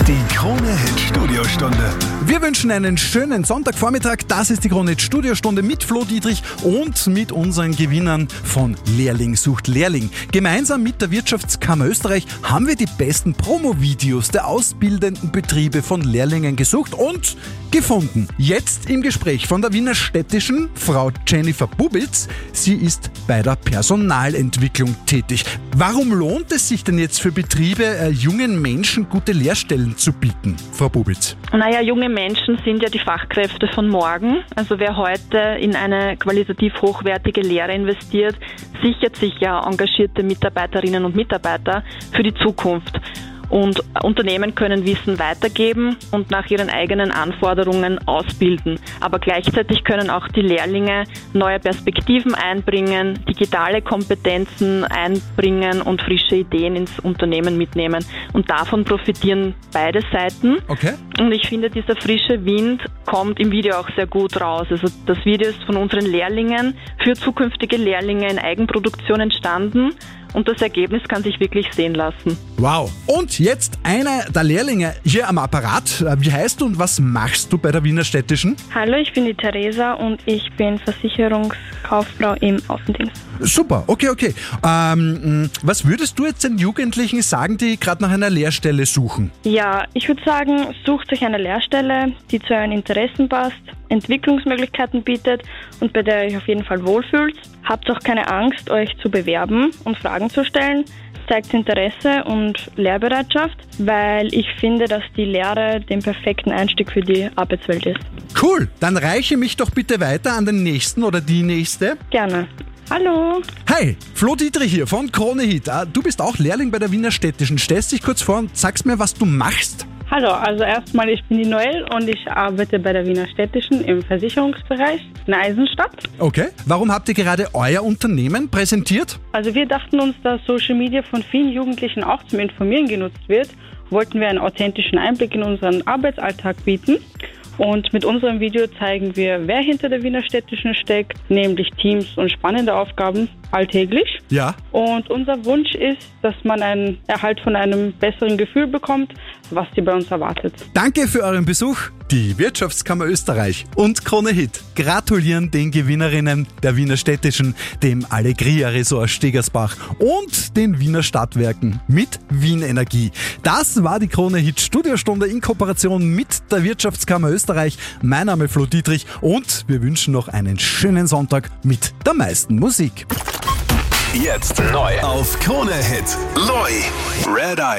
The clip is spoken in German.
Die Krone-Hit Studiostunde. Wir wünschen einen schönen Sonntagvormittag. Das ist die Krone-Hit Studiostunde mit Flo Dietrich und mit unseren Gewinnern von Lehrling sucht Lehrling. Gemeinsam mit der Wirtschaftskammer Österreich haben wir die besten Promo-Videos der ausbildenden Betriebe von Lehrlingen gesucht und gefunden. Jetzt im Gespräch von der Wiener Städtischen, Frau Jennifer Bubitz. Sie ist bei der Personalentwicklung tätig. Warum lohnt es sich denn jetzt für Betriebe, jungen Menschen gute Lehrstellen zu bieten, Frau Bubitz? Naja, junge Menschen sind ja die Fachkräfte von morgen. Also wer heute in eine qualitativ hochwertige Lehre investiert, sichert sich ja engagierte Mitarbeiterinnen und Mitarbeiter für die Zukunft. Und Unternehmen können Wissen weitergeben und nach ihren eigenen Anforderungen ausbilden. Aber gleichzeitig können auch die Lehrlinge neue Perspektiven einbringen, digitale Kompetenzen einbringen und frische Ideen ins Unternehmen mitnehmen. Und davon profitieren beide Seiten. Okay. Und ich finde, dieser frische Wind kommt im Video auch sehr gut raus. Also das Video ist von unseren Lehrlingen für zukünftige Lehrlinge in Eigenproduktion entstanden. Und das Ergebnis kann sich wirklich sehen lassen. Wow. Und jetzt einer der Lehrlinge hier am Apparat. Wie heißt du und was machst du bei der Wiener Städtischen? Hallo, ich bin die Theresa und ich bin Versicherungskauffrau im Außendienst. Super, okay. Was würdest du jetzt den Jugendlichen sagen, die gerade nach einer Lehrstelle suchen? Ja, ich würde sagen, sucht euch eine Lehrstelle, die zu euren Interessen passt, Entwicklungsmöglichkeiten bietet und bei der ihr euch auf jeden Fall wohlfühlt. Habt auch keine Angst, euch zu bewerben und Fragen zu stellen. Zeigt Interesse und Lehrbereitschaft, weil ich finde, dass die Lehre den perfekten Einstieg für die Arbeitswelt ist. Cool, dann reiche mich doch bitte weiter an den Nächsten oder die Nächste. Gerne. Hallo. Hi, Flo Dietrich hier von Krone-Hit. Du bist auch Lehrling bei der Wiener Städtischen. Stellst dich kurz vor und sagst mir, was du machst. Hallo, also erstmal, ich bin die Noelle und ich arbeite bei der Wiener Städtischen im Versicherungsbereich in Eisenstadt. Okay, warum habt ihr gerade euer Unternehmen präsentiert? Also wir dachten uns, dass Social Media von vielen Jugendlichen auch zum Informieren genutzt wird, wollten wir einen authentischen Einblick in unseren Arbeitsalltag bieten. Und mit unserem Video zeigen wir, wer hinter der Wiener Städtischen steckt, nämlich Teams und spannende Aufgaben alltäglich. Ja. Und unser Wunsch ist, dass man einen Erhalt von einem besseren Gefühl bekommt, was sie bei uns erwartet. Danke für euren Besuch. Die Wirtschaftskammer Österreich und Krone-Hit gratulieren den Gewinnerinnen der Wiener Städtischen, dem Allegria Resort Stegersbach und den Wiener Stadtwerken mit Wien Energie. Das war die Krone-Hit Studiostunde in Kooperation mit der Wirtschaftskammer Österreich. Mein Name ist Flo Dietrich und wir wünschen noch einen schönen Sonntag mit der meisten Musik. Jetzt neu auf Krone-Hit. Loi, Red Eye.